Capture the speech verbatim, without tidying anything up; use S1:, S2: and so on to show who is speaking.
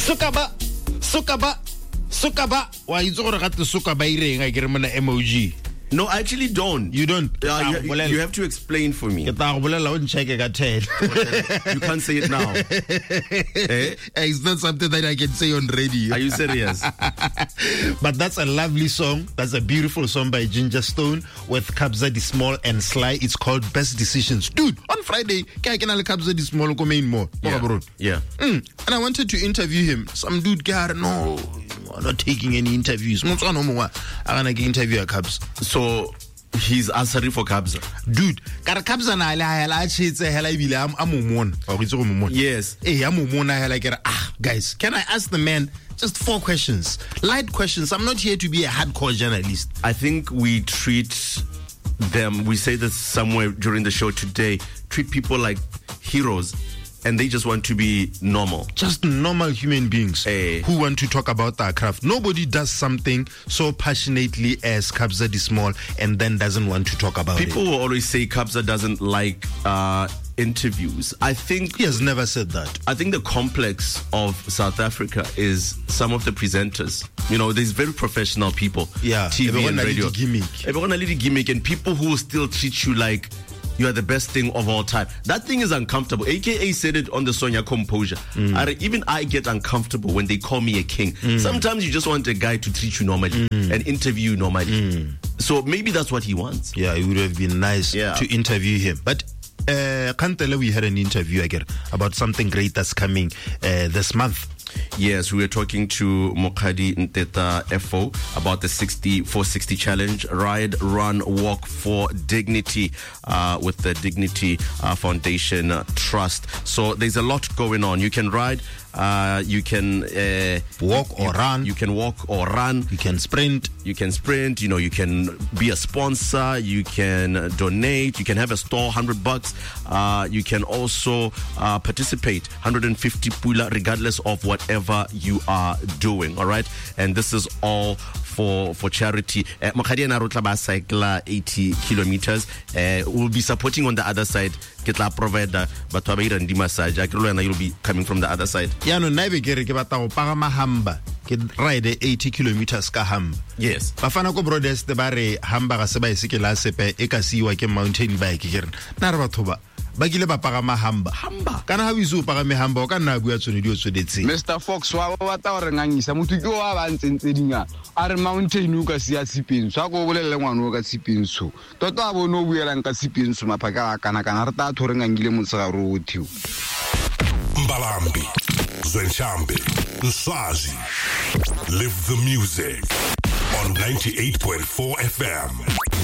S1: Sukaba, Sukaba, Sukaba. Why you talking about the Sukaba ireng? I get him an emoji.
S2: No, I actually don't.
S1: You don't?
S2: Uh, you, you have to explain for me. You
S1: can't
S2: say it now.
S1: eh? It's not something that I can say on radio.
S2: Are you serious?
S1: But that's a lovely song. That's a beautiful song by Ginger Stone with Kabza De Small and Sly. It's called Best Decisions. Dude, on Friday, Kabza De Small come in more.
S2: Yeah. yeah.
S1: Mm. And I wanted to interview him. Some dude, God, no, I'm not taking any interviews. I'm going to interview a Kabza.
S2: So he's answering for Kabza.
S1: Dude, kar Kabza na hela hela chitse hela ibile am amumon.
S2: Yes.
S1: Eh amumon na hela kera. Ah, guys, can I ask the man just four questions? Light questions. I'm not here to be a hardcore journalist.
S2: I think we treat them, we say this somewhere during the show today, treat people like heroes. And they just want to be normal.
S1: Just normal human beings
S2: hey.
S1: who want to talk about their craft. Nobody does something so passionately as Kabza De Small and then doesn't want to talk about
S2: People
S1: it.
S2: People will always say Kabza doesn't like uh, interviews. I think...
S1: He has never said that.
S2: I think the complex of South Africa is some of the presenters. You know, there's very professional people.
S1: Yeah.
S2: T V and radio.
S1: Gimmick.
S2: Everyone a little gimmick. And people who will still treat you like you are the best thing of all time. That thing is uncomfortable. A K A said it on the Sonia Composure. Mm. I, even I get uncomfortable when they call me a king. Mm. Sometimes you just want a guy to treat you normally mm. and interview you normally. Mm. So maybe that's what he wants.
S1: Yeah, it would have been nice
S2: yeah.
S1: to interview him. But uh, Kantele, we had an interview again about something great that's coming uh, this month.
S2: Yes, we were talking to Mokadi Nteta F O about the sixty-four sixty challenge, ride, run, walk for dignity uh, with the Dignity uh, Foundation uh, Trust. So there's a lot going on. You can ride, uh, you can uh,
S1: walk or
S2: you,
S1: run.
S2: You can walk or run.
S1: You can sprint.
S2: You can sprint. You know, you can be a sponsor. You can donate. You can have a store, hundred bucks. Uh, you can also uh, participate, one hundred fifty pula, regardless of whatever you are doing. All right, and this is all for for charity. Mokadi and Arutla ba cycle eighty kilometers. Uh, we'll be supporting on the other side. Ketla provider, but Tabaira massage. You'll be coming from the other side.
S1: Yeah, no, navigate about Parama Hamba. Ride eighty kilometers ka hamba.
S2: Yes.
S1: Bafana ko brothers the bare hamba ga se bicycle a sepe e ka siwa ke mountain bike kere. Na re batho ba ba gile ba pagama hamba.
S2: Hamba.
S1: Kana ha bizu pagame hamba o ka nna bua tsone di o tsodetse.
S3: Mister Fox wa ba ta re ngangisa motho ke wa ba ntsentse dinga. A re mountain u ka sia sipinso. A go bolelle ngwana o ka sipinso. Tota bo no buela nka sipinso maphaka kana kana re ta thore ngangile motsegaro o thiu.
S4: Mbalambi, Zenshambi, Nswazi. Live the music on ninety-eight point four F M.